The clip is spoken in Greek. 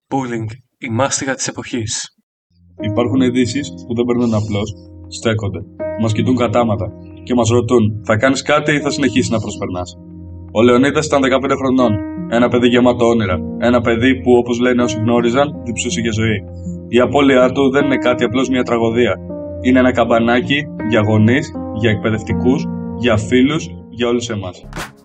Bullying, η μάστιγα της εποχής. Υπάρχουν ειδήσεις που δεν περνούν απλώς, στέκονται, μας κοιτούν κατάματα και μας ρωτούν: θα κάνεις κάτι ή θα συνεχίσεις να προσπερνάς? Ο Λεωνίδας ήταν 15 χρονών, ένα παιδί γεμάτο όνειρα, ένα παιδί που, όπως λένε όσοι γνώριζαν, διψούσε για ζωή. Η απώλειά του δεν είναι κάτι, απλώς μια τραγωδία. Είναι ένα καμπανάκι για γονείς, για εκπαιδευτικούς, για φίλους, για όλους εμάς.